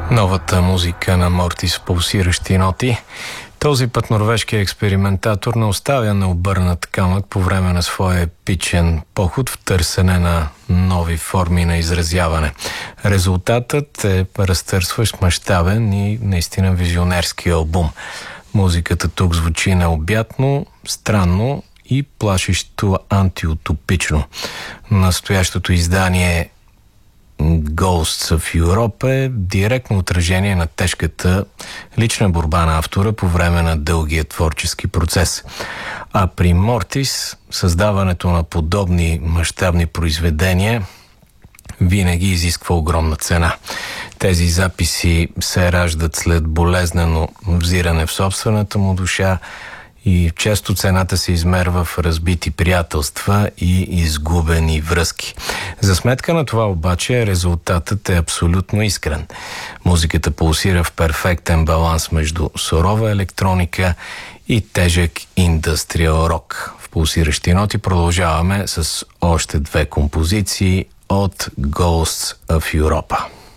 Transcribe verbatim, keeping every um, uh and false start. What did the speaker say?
Новата музика на Мортис, пулсиращи ноти. Този път норвежкият експериментатор не оставя необърнат камък по време на своя епичен поход в търсене на нови форми на изразяване. Резултатът е разтърсващ, мащабен и наистина визионерски албум. Музиката тук звучи необятно, странно и плашещо антиутопично. Настоящото издание Ghosts of Europe е директно отражение на тежката лична борба на автора по време на дългия творчески процес. А при Мортис създаването на подобни мащабни произведения винаги изисква огромна цена. Тези записи се раждат след болезнено взиране в собствената му душа и често цената се измерва в разбити приятелства и изгубени връзки. За сметка на това обаче резултатът е абсолютно искрен. Музиката пулсира в перфектен баланс между сурова електроника и тежък индастриал рок. В пулсиращи ноти продължаваме с още две композиции от Ghosts of Europe.